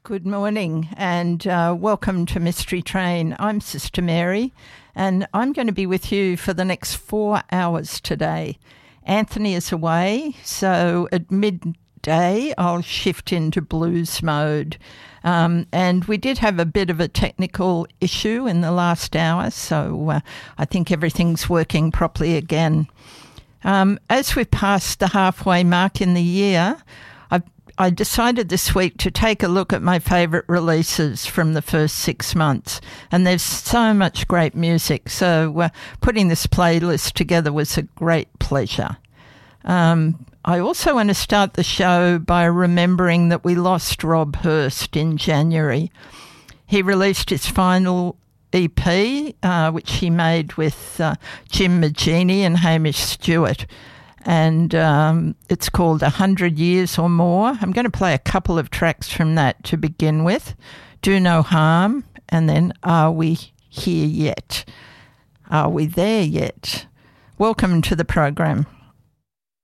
Good morning and welcome to Mystery Train. I'm Sister Mary and I'm going to be with you for the next 4 hours today. Anthony is away, so at midday I'll shift into blues mode. And we did have a bit of a technical issue in the last hour, so I think everything's working properly again. As we passed the halfway mark in the year, I decided this week to take a look at my favourite releases from the first 6 months, and there's so much great music, so putting this playlist together was a great pleasure. I also want to start the show by remembering that we lost Rob Hurst in January. He released his final EP, which he made with Jim Magini and Hamish Stewart. And it's called 100 Years or More. I'm going to play a couple of tracks from that to begin with. Do No Harm, and then Are We Here Yet? Are We There Yet? Welcome to the program.